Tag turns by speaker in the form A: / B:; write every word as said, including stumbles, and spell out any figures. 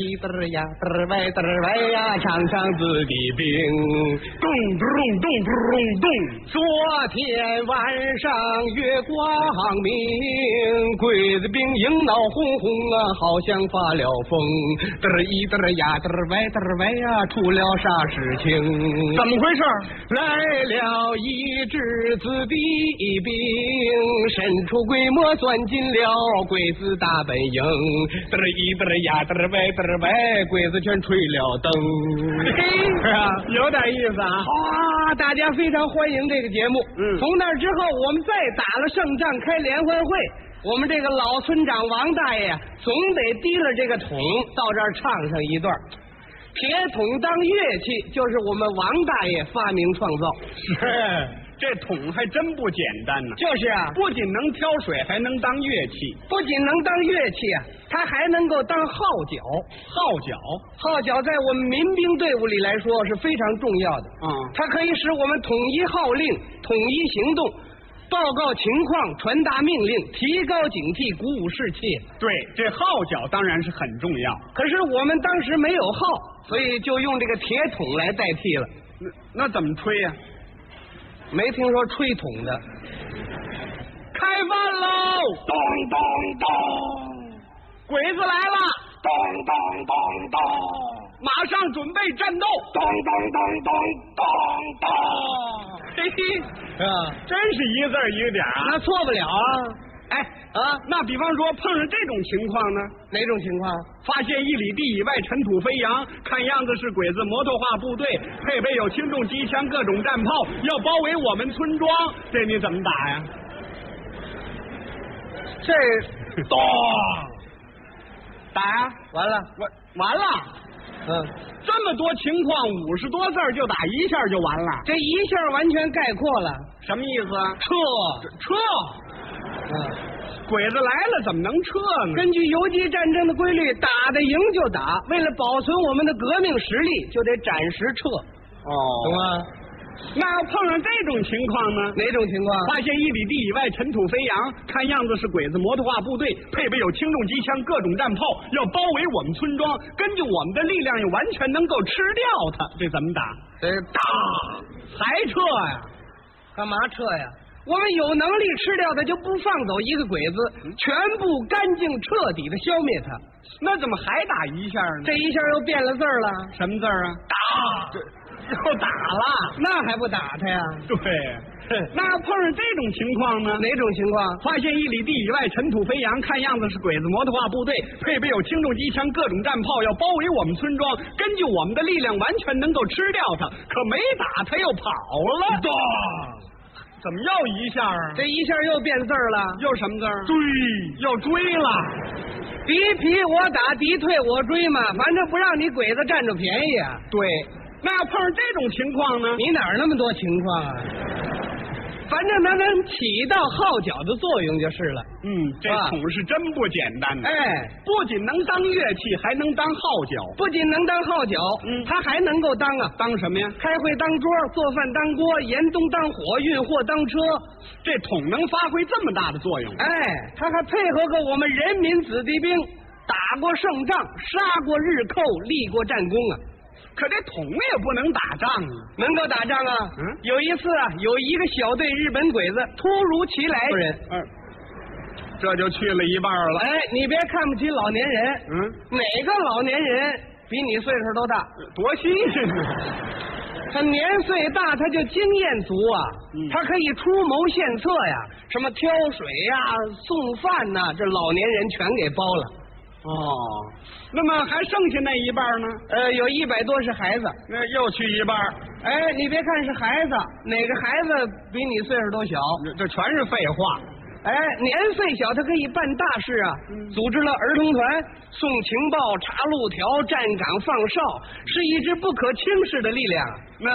A: 一嘚儿呀嘚儿歪嘚儿歪呀，唱唱子弟兵，咚咚咚咚咚。昨天晚上月光明，鬼子兵营闹哄哄啊，好像发了疯。嘚儿一嘚儿呀嘚儿歪嘚儿歪呀，出了啥事情？
B: 怎么回事？
A: 来了一支子弟兵，伸出鬼魔钻进了鬼子大本营。嘚儿一嘚儿呀嘚儿歪嘚儿歪，鬼子全吹了灯。
B: 嘿，是啊，有点意思啊！
A: 啊，大家非常欢迎这个节目。
B: 嗯，
A: 从那之后，我们再打了胜仗，开联欢会，我们这个老村长王大爷总得提了这个桶到这儿唱上一段。铁桶当乐器，就是我们王大爷发明创造。
B: 是，这桶还真不简单呢。
A: 就是啊，
B: 不仅能挑水，还能当乐器。
A: 不仅能当乐器啊，它还能够当号角。
B: 号角，
A: 号角在我们民兵队伍里来说是非常重要的。
B: 嗯，
A: 它可以使我们统一号令，统一行动，报告情况，传达命令，提高警惕，鼓舞士气。
B: 对，这号角当然是很重要。
A: 可是我们当时没有号，所以就用这个铁桶来代替了。
B: 那那怎么吹呀、啊？
A: 没听说吹桶的。开饭喽！
B: 咚咚咚，
A: 鬼子来了！
B: 咚咚咚咚，
A: 马上准备战斗！
B: 咚咚咚咚咚咚。
A: 嘿嘿，啊，
B: 真是一个字一个点啊！
A: 那错不了啊！
B: 哎
A: 啊，
B: 那比方说碰上这种情况呢？
A: 哪种情况？
B: 发现一里地以外尘土飞扬，看样子是鬼子摩托化部队，配备有轻重机枪、各种战炮，要包围我们村庄，这你怎么打呀？
A: 这
B: 咚，打呀！
A: 完了，
B: 完完了。
A: 嗯，
B: 这么多情况，五十多字就打一下就完了，
A: 这一下完全概括了。
B: 什么意思啊？
A: 撤
B: 撤！
A: 嗯，
B: 鬼子来了怎么能撤呢？
A: 根据游击战争的规律，打得赢就打，为了保存我们的革命实力，就得暂时撤。
B: 哦，
A: 懂吗？
B: 那要碰上这种情况呢？
A: 哪种情况？
B: 发现一里地以外尘土飞扬，看样子是鬼子摩托化部队，配备有轻重机枪、各种战炮，要包围我们村庄，根据我们的力量，也完全能够吃掉它。这怎么打？
A: 这
B: 打还撤呀？
A: 干嘛撤呀？我们有能力吃掉它，就不放走一个鬼子，全部干净彻底的消灭它。
B: 那怎么还打一下呢？
A: 这一下又变了字儿了。
B: 什么字儿啊？
A: 打！
B: 这又打了，
A: 那还不打他呀？
B: 对，那要碰上这种情况呢？
A: 哪种情况？
B: 发现一里地以外尘土飞扬，看样子是鬼子摩托化部队，配备有轻重机枪、各种战炮，要包围我们村庄，根据我们的力量，完全能够吃掉它。可没打，他又跑了。
A: 咚！
B: 怎么又一下啊？
A: 这一下又变字儿了。
B: 又什么字儿？
A: 追！
B: 又追了。
A: 敌疲我打，敌退我追嘛，反正不让你鬼子占着便宜啊。
B: 对。那要碰上这种情况呢？
A: 你哪儿那么多情况啊？反正它能起到号角的作用就是了。
B: 嗯，这桶是真不简单的。
A: 哎，
B: 不仅能当乐器，还能当号角。
A: 不仅能当号角，嗯，它还能够当啊，
B: 当什么呀？
A: 开会当桌，做饭当锅，严冬当火，运货当车。
B: 这桶能发挥这么大的作用？
A: 哎，它还配合过我们人民子弟兵，打过胜仗，杀过日寇，立过战功啊。
B: 可这桶也不能打仗啊，
A: 能够打仗啊！
B: 嗯，
A: 有一次啊，有一个小队日本鬼子突如其来人，
B: 嗯，这就去了一半了。
A: 哎，你别看不起老年人，
B: 嗯，
A: 哪个老年人比你岁数都大？
B: 多新鲜呢！
A: 他年岁大，他就经验足啊，嗯、他可以出谋献策呀，什么挑水呀、送饭呐、啊，这老年人全给包了。
B: 哦，那么还剩下那一半呢？
A: 呃，有一百多是孩子，
B: 那又去一半。
A: 哎，你别看是孩子，哪个孩子比你岁数都小？
B: 这全是废话。
A: 哎，年岁小，他可以办大事啊！嗯、组织了儿童团，送情报、查路条、站岗放哨，是一支不可轻视的力量。
B: 那